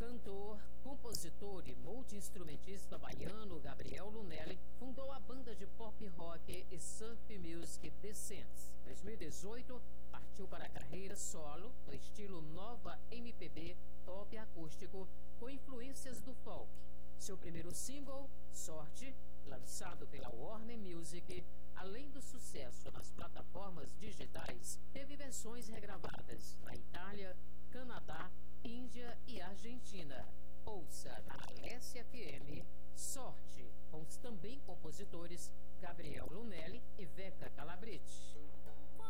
cantor, compositor e multi-instrumentista baiano Gabriel Lunelli fundou a banda de pop rock e surf music The Saints. Em 2018, partiu para a carreira solo no estilo nova MPB pop acústico com influências do folk. Seu primeiro single, Sorte, lançado pela Warner Music, além do sucesso nas plataformas digitais, teve versões regravadas na Itália, Canadá, Índia e Argentina. Ouça na Alessia FM Sorte, com os também compositores Gabriel Lunelli e Veca Calabrete.